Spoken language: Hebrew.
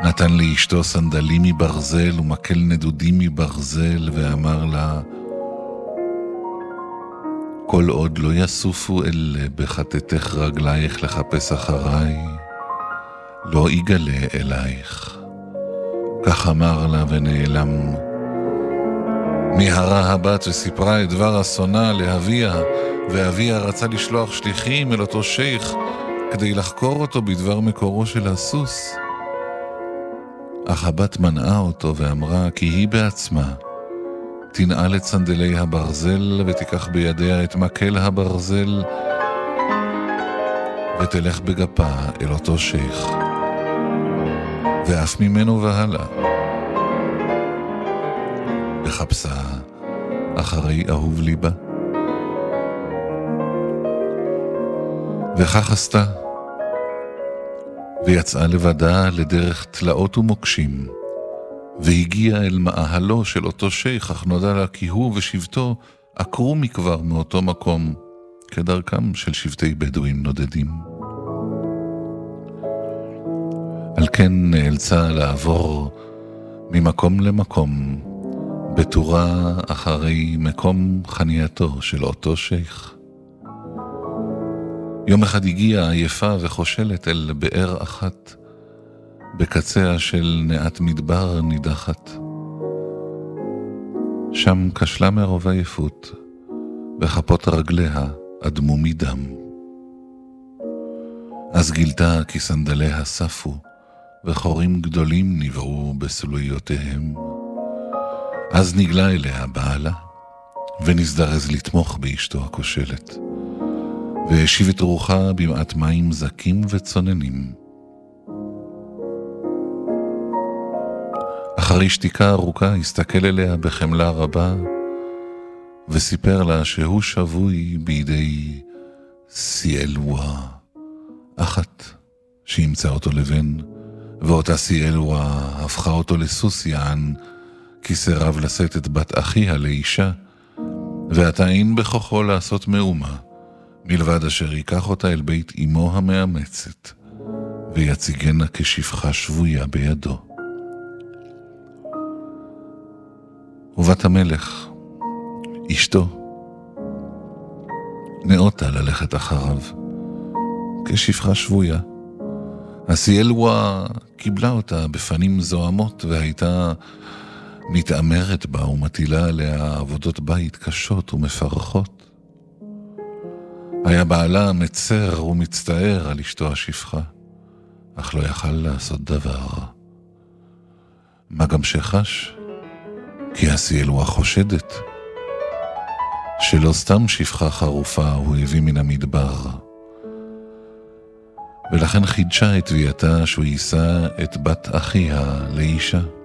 נתן לאשתו סנדלים מברזל ומקל נדודים מברזל ואמר לה, כל עוד לא יסופו אלה בחטאתך רגלייך לחפש אחריי, לא יגלה אלייך. כך אמר לה ונעלם. מיהרה הבת וסיפרה את דבר אסונה לאביה, ואביה רצה לשלוח שליחים אל אותו שייך כדי לחקור אותו בדבר מקורו של הסוס. אך הבת מנעה אותו ואמרה כי היא בעצמה תנעל את סנדלי הברזל ותיקח בידיה את מקל הברזל ותלך בגפה אל אותו שייך, ואף ממנו והלאה וחפשה אחרי אהוב ליבה. וכך עשתה, ויצאה לבדה לדרך תלאות ומוקשים, והגיעה אל מאהלו של אותו שייך, אך נודע לה כי הוא ושבטו עקרו מכבר מאותו מקום, כדרכם של שבטי בדואים נודדים. על כן נאלצה לעבור ממקום למקום, בתורה אחרי מקום חנייתו של אותו שייך. יום אחד הגיעה עייפה וחושלת אל באר אחת, בקציה של נעת מדבר נידחת. שם כשלה מרוב עייפות, וכפות רגליה אדמו מדם. אז גילתה כי סנדליה ספו, וחורים גדולים נבעו בסלויותיהם. אז נגלה אליה בעלה, ונזדרז לתמוך באשתו הכושלת, והשיב את רוחה במעט מים זקים וצוננים. אחרי שתיקה ארוכה הסתכל אליה בחמלה רבה, וסיפר לה שהוא שבוי בידי סיאלווה אחת שימצא אותו לבן, ואותה סיאלווה הפכה אותו לסוס יען, כי סירב לשאת את בת אחיה לאישה, ועתה אין בכוחו לעשות מאומה, מלבד אשר ייקח אותה אל בית אמו המאמצת, ויציגנה כשפחה שבויה בידו. ובת המלך, אשתו, נאותה ללכת אחריו, כשפחה שבויה. הסיאלווה קיבלה אותה בפנים זוהמות, והייתה מתאמרת בה ומטילה עליה עבודות בית קשות ומפרכות. היה בעלה מצר ומצטער על אשתו השפחה, אך לא יכל לעשות דבר. מה גם שחש? כי הסיאלווה חושדת שלא סתם שפחה חרופה הוא הביא מן המדבר, ולכן חידשה את תביעתה שהוא יישא את בת אחיה לאישה.